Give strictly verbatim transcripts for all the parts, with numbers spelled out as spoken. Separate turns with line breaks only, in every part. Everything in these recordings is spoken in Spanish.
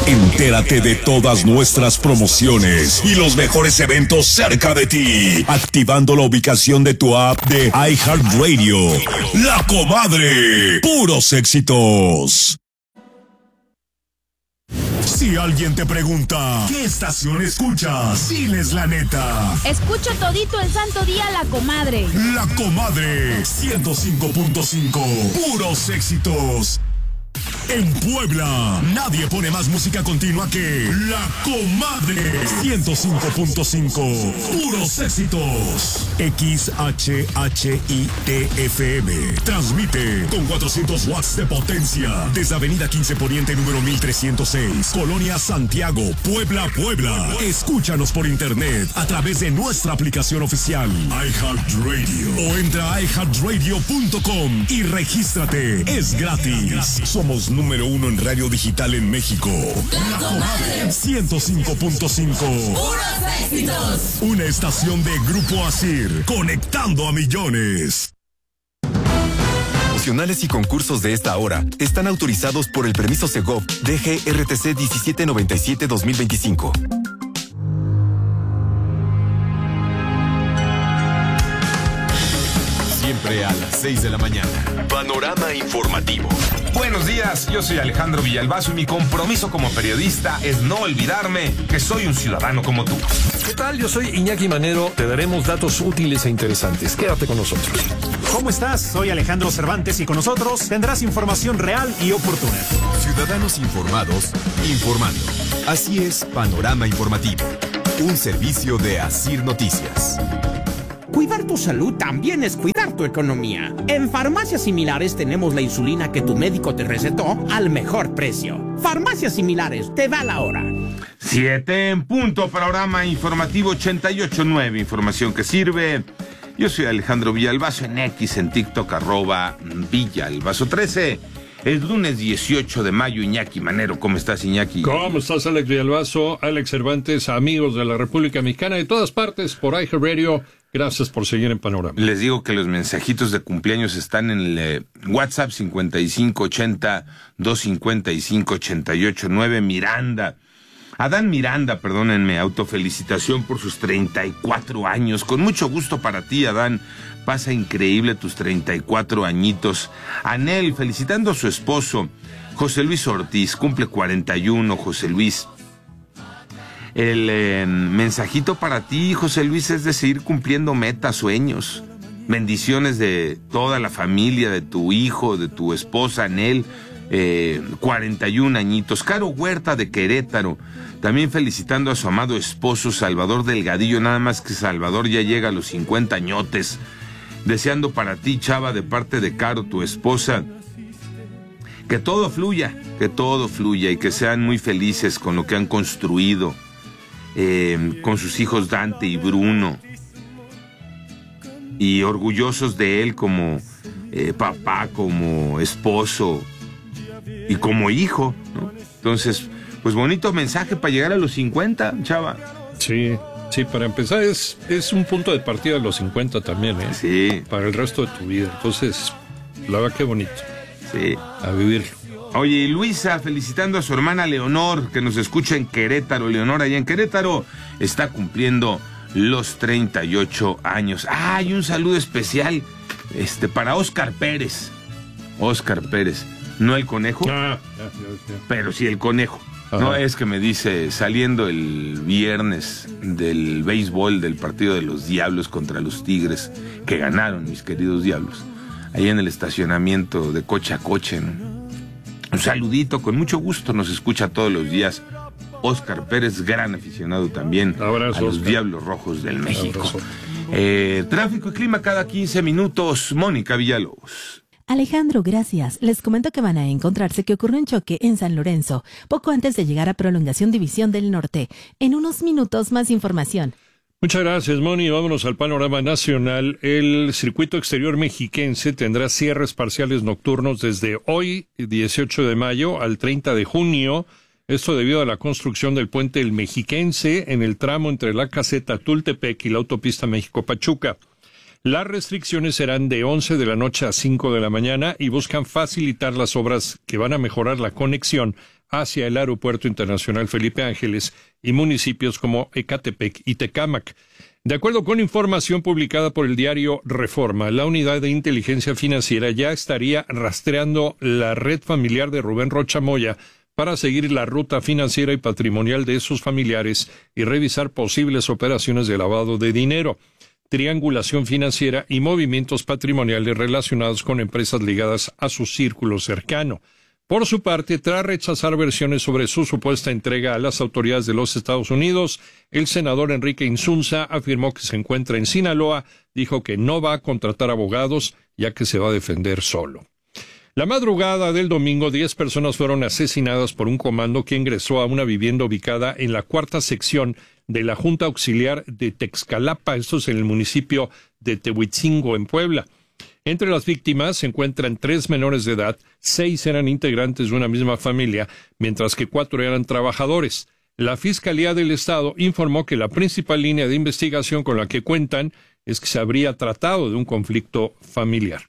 Entérate de todas nuestras promociones y los mejores eventos cerca de ti, activando la ubicación de tu app de iHeartRadio. La Comadre, puros éxitos. Si alguien te pregunta, ¿qué estación escuchas? Diles la neta.
Escucho todito el santo día La Comadre.
La Comadre, ciento cinco punto cinco, puros éxitos. En Puebla, nadie pone más música continua que La Comadre. ciento cinco punto cinco, puros éxitos. X H H I T F M transmite con cuatrocientos watts de potencia desde Avenida quince Poniente número mil trescientos seis, Colonia Santiago, Puebla, Puebla. Escúchanos por internet a través de nuestra aplicación oficial iHeartRadio o entra a i heart radio punto com y regístrate. Es gratis. Somos número uno en radio digital en México. La Comadre ciento cinco punto cinco. ¡Puros éxitos! Una estación de Grupo Asir, conectando a millones.
Promocionales y concursos de esta hora están autorizados por el permiso Segov D G R T C diecisiete noventa y siete dos mil veinticinco. Siempre a las seis de la mañana. Panorama informativo.
Buenos días, yo soy Alejandro Villalbazo y mi compromiso como periodista es no olvidarme que soy un ciudadano como tú.
¿Qué tal? Yo soy Iñaki Manero. Te daremos datos útiles e interesantes. Quédate con nosotros.
¿Cómo estás? Soy Alejandro Cervantes y con nosotros tendrás información real y oportuna.
Ciudadanos informados, informando. Así es Panorama Informativo, un servicio de Asir Noticias.
Cuidar tu salud también es cuidar tu economía. En Farmacias Similares tenemos la insulina que tu médico te recetó al mejor precio. Farmacias Similares, te da la hora.
Siete en punto, Panorama Informativo ochenta y ocho punto nueve, información que sirve. Yo soy Alejandro Villalbazo en X, en TikTok, arroba Villalbazo trece. Es lunes dieciocho de mayo, Iñaki Manero. ¿Cómo estás, Iñaki?
¿Cómo estás, Alex Villalbazo? Alex Cervantes, amigos de la República Mexicana, de todas partes, por iHeartRadio. Gracias por seguir en Panorama.
Les digo que los mensajitos de cumpleaños están en el eh, WhatsApp cincuenta y cinco ochenta, doscientos cincuenta y cinco, ochenta y ocho nueve. Miranda. Adán Miranda, perdónenme, autofelicitación por sus treinta y cuatro años. Con mucho gusto para ti, Adán. Pasa increíble tus treinta y cuatro añitos. Anel, felicitando a su esposo, José Luis Ortiz, cumple cuarenta y uno, José Luis. El eh, mensajito para ti, José Luis, es de seguir cumpliendo metas, sueños. Bendiciones de toda la familia, de tu hijo, de tu esposa, Anel, eh, cuarenta y uno añitos. Caro Huerta de Querétaro, también felicitando a su amado esposo, Salvador Delgadillo, nada más que Salvador ya llega a los cincuenta añotes. Deseando para ti, Chava, de parte de Caro, tu esposa, que todo fluya, que todo fluya y que sean muy felices con lo que han construido, eh, con sus hijos Dante y Bruno, y orgullosos de él como eh, papá, como esposo y como hijo, ¿no? Entonces, pues bonito mensaje para llegar a los cincuenta, Chava.
Sí. Sí, para empezar es, es un punto de partida de los cincuenta también, ¿eh?
Sí.
Para el resto de tu vida. Entonces, la verdad, qué bonito.
Sí.
A vivirlo.
Oye, y Luisa, felicitando a su hermana Leonor, que nos escucha en Querétaro. Leonor, allá en Querétaro, está cumpliendo los treinta y ocho años. Ah, y un saludo especial este, para Óscar Pérez. Óscar Pérez. No el conejo,
ah, ya, ya, ya.
pero sí el conejo. Ajá. No, es que me dice, saliendo el viernes del béisbol del partido de los Diablos contra los Tigres, que ganaron, mis queridos Diablos, ahí en el estacionamiento de coche a coche, ¿no? Un saludito, con mucho gusto, nos escucha todos los días. Óscar Pérez, gran aficionado también
Abrazo,
a los
Oscar.
Diablos Rojos del México.
Abrazo.
Eh, tráfico y clima cada quince minutos, Mónica Villalobos.
Alejandro, gracias. Les comento que van a encontrarse que ocurrió un choque en San Lorenzo, poco antes de llegar a Prolongación División del Norte. En unos minutos, más información.
Muchas gracias, Moni. Vámonos al panorama nacional. El circuito exterior mexiquense tendrá cierres parciales nocturnos desde hoy, dieciocho de mayo, al treinta de junio. Esto debido a la construcción del puente El Mexiquense en el tramo entre la caseta Tultepec y la autopista México-Pachuca. Las restricciones serán de once de la noche a cinco de la mañana y buscan facilitar las obras que van a mejorar la conexión hacia el Aeropuerto Internacional Felipe Ángeles y municipios como Ecatepec y Tecámac. De acuerdo con información publicada por el diario Reforma, la Unidad de Inteligencia Financiera ya estaría rastreando la red familiar de Rubén Rocha Moya para seguir la ruta financiera y patrimonial de sus familiares y revisar posibles operaciones de lavado de dinero, triangulación financiera y movimientos patrimoniales relacionados con empresas ligadas a su círculo cercano. Por su parte, tras rechazar versiones sobre su supuesta entrega a las autoridades de los Estados Unidos, el senador Enrique Insunza afirmó que se encuentra en Sinaloa, dijo que no va a contratar abogados, ya que se va a defender solo. La madrugada del domingo, diez personas fueron asesinadas por un comando que ingresó a una vivienda ubicada en la cuarta sección de la Junta Auxiliar de Texcalapa, esto es en el municipio de Tehuitzingo, en Puebla. Entre las víctimas se encuentran tres menores de edad, seis eran integrantes de una misma familia, mientras que cuatro eran trabajadores. La Fiscalía del Estado informó que la principal línea de investigación con la que cuentan es que se habría tratado de un conflicto familiar.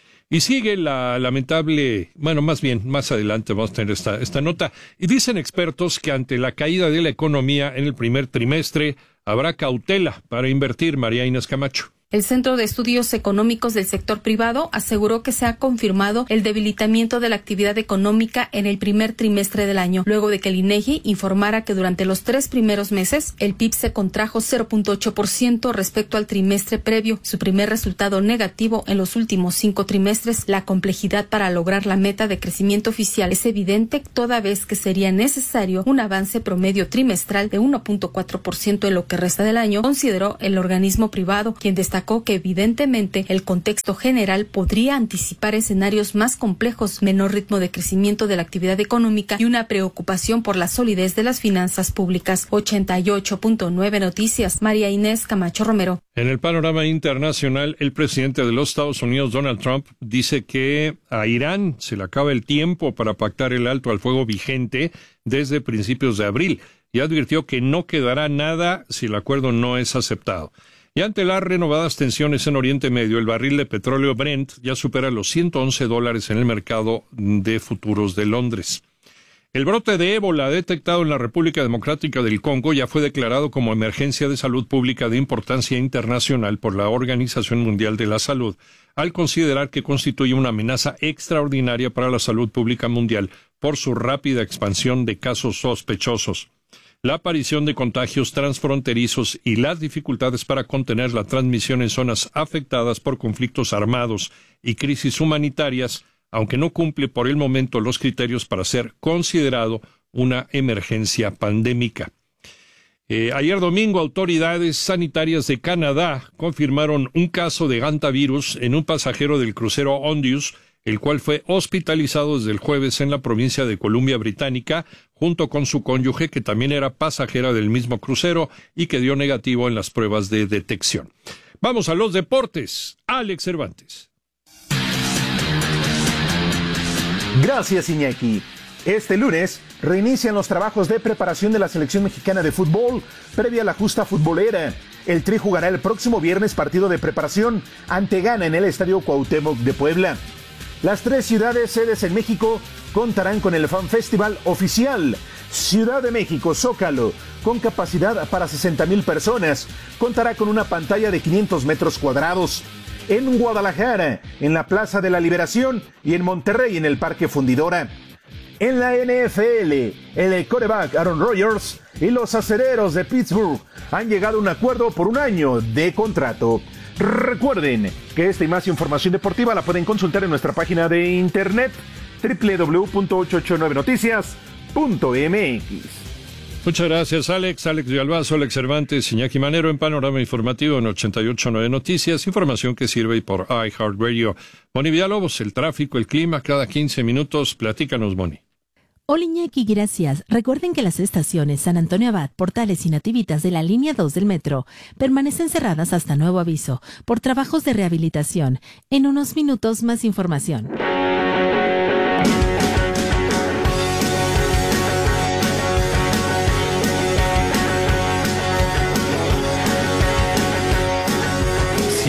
Y sigue la lamentable, bueno, más bien, más adelante vamos a tener esta, esta nota. Y dicen expertos que ante la caída de la economía en el primer trimestre habrá cautela para invertir. María Inés Camacho.
El Centro de Estudios Económicos del Sector Privado aseguró que se ha confirmado el debilitamiento de la actividad económica en el primer trimestre del año, luego de que el INEGI informara que durante los tres primeros meses el P I B se contrajo cero punto ocho por ciento respecto al trimestre previo, su primer resultado negativo en los últimos cinco trimestres. La complejidad para lograr la meta de crecimiento oficial es evidente, toda vez que sería necesario un avance promedio trimestral de uno punto cuatro por ciento en lo que resta del año, consideró el organismo privado, quien destacó que evidentemente el contexto general podría anticipar escenarios más complejos, menor ritmo de crecimiento de la actividad económica y una preocupación por la solidez de las finanzas públicas. ochenta y ocho punto nueve Noticias, María Inés Camacho Romero.
En el panorama internacional, el presidente de los Estados Unidos, Donald Trump, dice que a Irán se le acaba el tiempo para pactar el alto al fuego vigente desde principios de abril y advirtió que no quedará nada si el acuerdo no es aceptado. Y ante las renovadas tensiones en Oriente Medio, el barril de petróleo Brent ya supera los ciento once dólares en el mercado de futuros de Londres. El brote de ébola detectado en la República Democrática del Congo ya fue declarado como emergencia de salud pública de importancia internacional por la Organización Mundial de la Salud, al considerar que constituye una amenaza extraordinaria para la salud pública mundial por su rápida expansión de casos sospechosos. La aparición de contagios transfronterizos y las dificultades para contener la transmisión en zonas afectadas por conflictos armados y crisis humanitarias, aunque no cumple por el momento los criterios para ser considerado una emergencia pandémica. Eh, ayer domingo, autoridades sanitarias de Canadá confirmaron un caso de hantavirus en un pasajero del crucero Ondius, el cual fue hospitalizado desde el jueves en la provincia de Columbia Británica, junto con su cónyuge, que también era pasajera del mismo crucero y que dio negativo en las pruebas de detección. Vamos a los deportes. Alex Cervantes.
Gracias, Iñaki. Este lunes reinician los trabajos de preparación de la selección mexicana de fútbol previa a la justa futbolera. El Tri jugará el próximo viernes partido de preparación ante Ghana en el Estadio Cuauhtémoc de Puebla. Las tres ciudades sedes en México contarán con el Fan Festival oficial. Ciudad de México, Zócalo, con capacidad para sesenta mil personas, contará con una pantalla de quinientos metros cuadrados. En Guadalajara, en la Plaza de la Liberación, y en Monterrey, en el Parque Fundidora. En la N F L, el quarterback Aaron Rodgers y los acereros de Pittsburgh han llegado a un acuerdo por un año de contrato. Recuerden que esta y más información deportiva la pueden consultar en nuestra página de internet doble u doble u doble u punto ochocientos ochenta y nueve noticias punto m x.
Muchas gracias, Alex. Alex Villalbazo, Alex Cervantes, Iñaki Manero en Panorama Informativo en ochenta y ocho punto nueve Noticias. Información que sirve por iHeartRadio. Moni Villalobos, el tráfico, el clima, cada quince minutos. Platícanos, Moni.
Hola Iñaki, gracias. Recuerden que las estaciones San Antonio Abad, Portales y Nativitas de la línea dos del metro permanecen cerradas hasta nuevo aviso por trabajos de rehabilitación. En unos minutos más información.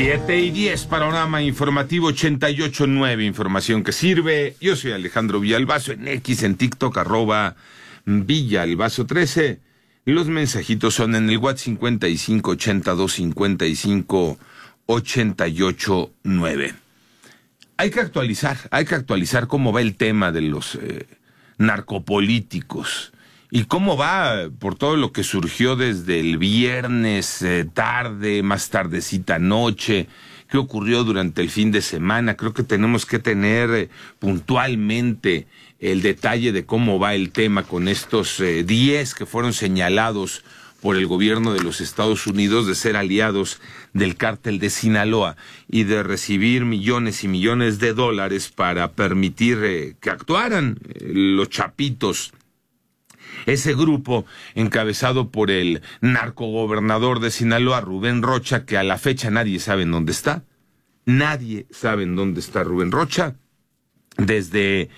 Siete y diez, panorama informativo ochenta y ocho nueve, información que sirve. Yo soy Alejandro Villalbazo, en X, en TikTok, arroba Villalbazo trece. Los mensajitos son en el WhatsApp cincuenta y cinco ochenta y dos cincuenta y cinco ochenta y ocho nueve. Hay que actualizar, hay que actualizar cómo va el tema de los eh, narcopolíticos. ¿Y cómo va por todo lo que surgió desde el viernes eh, tarde, más tardecita noche? ¿Qué ocurrió durante el fin de semana? Creo que tenemos que tener eh, puntualmente el detalle de cómo va el tema con estos eh, diez que fueron señalados por el gobierno de los Estados Unidos de ser aliados del cártel de Sinaloa y de recibir millones y millones de dólares para permitir eh, que actuaran eh, los chapitos. Ese grupo, encabezado por el narcogobernador de Sinaloa, Rubén Rocha, que a la fecha nadie sabe en dónde está. Nadie sabe en dónde está Rubén Rocha. Desde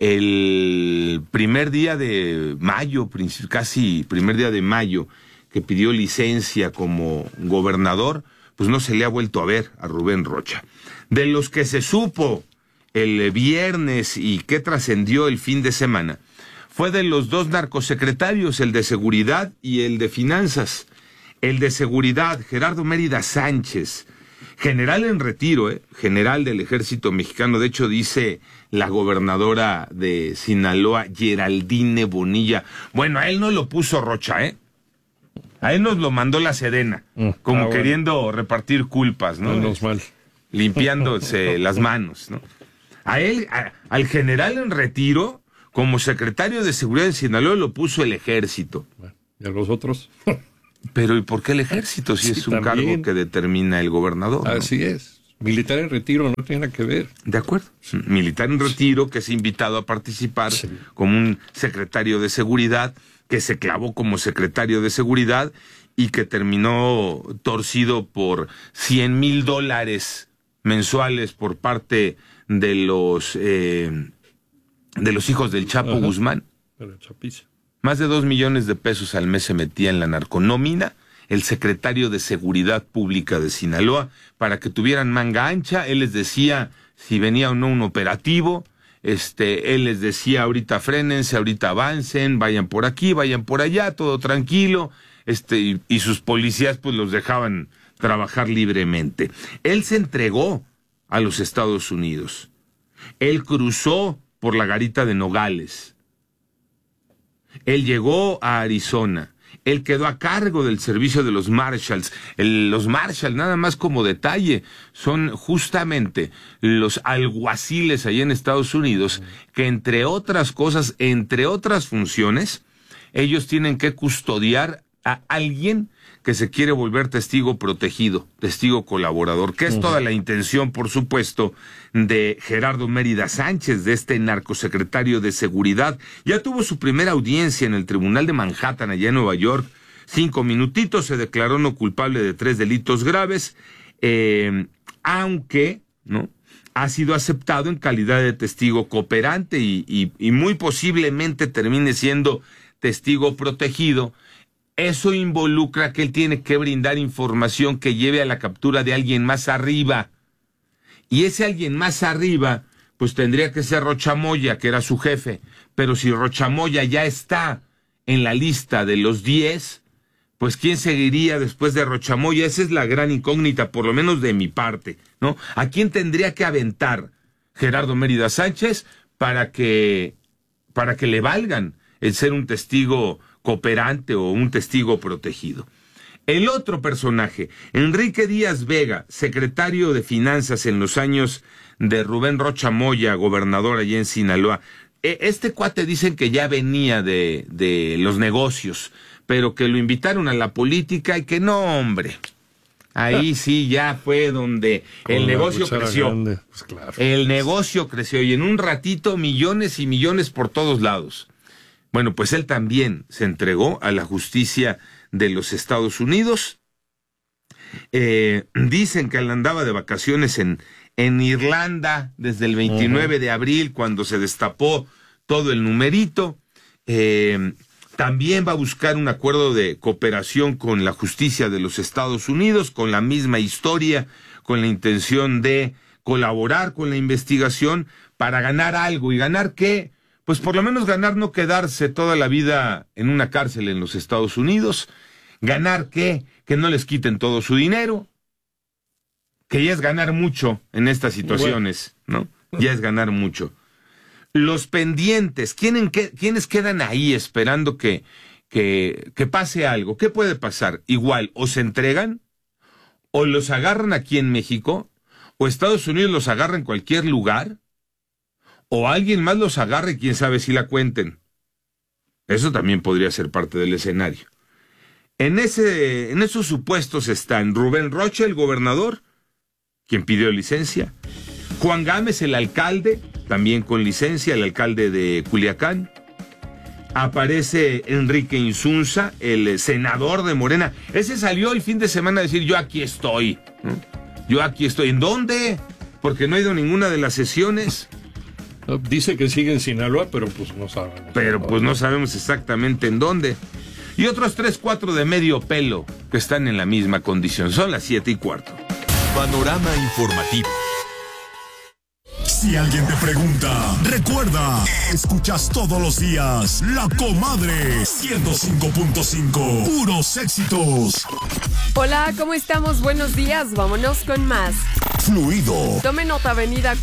el primer día de mayo, casi primer día de mayo, que pidió licencia como gobernador, pues no se le ha vuelto a ver a Rubén Rocha. De los que se supo el viernes y que trascendió el fin de semana, fue de los dos narcosecretarios, el de Seguridad y el de Finanzas. El de Seguridad, Gerardo Mérida Sánchez, general en retiro, ¿eh? general del Ejército Mexicano. De hecho, dice la gobernadora de Sinaloa, Geraldine Bonilla. Bueno, a él no lo puso Rocha, ¿eh? A él nos lo mandó la Sedena, mm, como ah, bueno. queriendo repartir culpas, ¿no?
Menos mal.
Limpiándose las manos, ¿no? A él, a, al general en retiro, como secretario de Seguridad de Sinaloa, lo puso el Ejército.
Bueno, ¿y a los otros?
Pero ¿y por qué el Ejército si sí, es un también. cargo que determina el gobernador?
Así ¿no? es. Militar en retiro no tiene nada que ver.
De acuerdo. Militar en retiro que es invitado a participar sí. como un secretario de Seguridad, que se clavó como secretario de Seguridad y que terminó torcido por cien mil dólares mensuales por parte de los eh, de los hijos del Chapo Ajá. Guzmán.
Pero chapiza.
Más de dos millones de pesos al mes se metía en la narconómina el secretario de Seguridad Pública de Sinaloa para que tuvieran manga ancha. Él les decía si venía o no un operativo. Este, él les decía ahorita frénense, ahorita avancen, vayan por aquí, vayan por allá, todo tranquilo. Este, y, y sus policías pues los dejaban trabajar libremente. Él se entregó a los Estados Unidos. Él cruzó por la garita de Nogales. Él llegó a Arizona. Él quedó a cargo del servicio de los Marshalls. El, los Marshalls, nada más como detalle, son justamente los alguaciles allá en Estados Unidos que, entre otras cosas, entre otras funciones, ellos tienen que custodiar a alguien que se quiere volver testigo protegido, testigo colaborador, que es uh-huh. toda la intención, por supuesto, de Gerardo Mérida Sánchez, de este narcosecretario de Seguridad. Ya tuvo su primera audiencia en el Tribunal de Manhattan, allá en Nueva York. Cinco minutitos, se declaró no culpable de tres delitos graves, eh, aunque, ¿no?, ha sido aceptado en calidad de testigo cooperante y, y, y muy posiblemente termine siendo testigo protegido. Eso involucra que él tiene que brindar información que lleve a la captura de alguien más arriba. Y ese alguien más arriba, pues tendría que ser Rocha Moya, que era su jefe. Pero si Rocha Moya ya está en la lista de los diez, pues ¿quién seguiría después de Rocha Moya? Esa es la gran incógnita, por lo menos de mi parte, ¿no? ¿A quién tendría que aventar Gerardo Mérida Sánchez para que, para que le valgan el ser un testigo cooperante o un testigo protegido? El otro personaje, Enrique Díaz Vega, secretario de Finanzas en los años de Rubén Rocha Moya, gobernador allá en Sinaloa. Este cuate dicen que ya venía de, de los negocios, pero que lo invitaron a la política y que no, hombre. Ahí sí ya fue donde Con el negocio creció.
Pues claro.
El negocio creció y en un ratito millones y millones por todos lados. Bueno, pues él también se entregó a la justicia de los Estados Unidos. Eh, dicen que él andaba de vacaciones en, en Irlanda desde el veintinueve uh-huh. de abril, cuando se destapó todo el numerito. Eh, también va a buscar un acuerdo de cooperación con la justicia de los Estados Unidos, con la misma historia, con la intención de colaborar con la investigación para ganar algo. ¿Y ganar qué? Pues por lo menos ganar no quedarse toda la vida en una cárcel en los Estados Unidos. ¿Ganar qué? Que no les quiten todo su dinero. Que ya es ganar mucho en estas situaciones, ¿no? Ya es ganar mucho. Los pendientes, ¿quiénes, ¿quiénes quedan ahí esperando que, que, que pase algo? ¿Qué puede pasar? Igual, o se entregan, o los agarran aquí en México, o Estados Unidos los agarra en cualquier lugar, o alguien más los agarre y quién sabe si la cuenten. Eso también podría ser parte del escenario. En, ese, en esos supuestos están Rubén Rocha, el gobernador, quien pidió licencia, Juan Gámez, el alcalde, también con licencia, el alcalde de Culiacán. Aparece Enrique Insunza, el senador de Morena. Ese salió el fin de semana a decir, yo aquí estoy, ¿no? Yo aquí estoy. ¿En dónde? Porque no he ido a ninguna de las sesiones.
Dice que sigue en Sinaloa, pero pues no sabemos.
Pero pues no sabemos exactamente en dónde. Y otros tres, cuatro de medio pelo que están en la misma condición. Son las siete y cuarto.
Panorama informativo.
Si alguien te pregunta, recuerda, escuchas todos los días La Comadre ciento cinco punto cinco, puros éxitos.
Hola, ¿cómo estamos? Buenos días, vámonos con más.
Fluido.
Tome nota, avenida